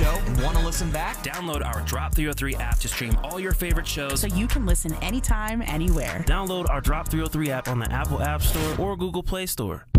show and want to listen back? Download our Drop 303 app to stream all your favorite shows so you can listen anytime, anywhere. Download our Drop 303 app on the Apple App Store or Google Play Store.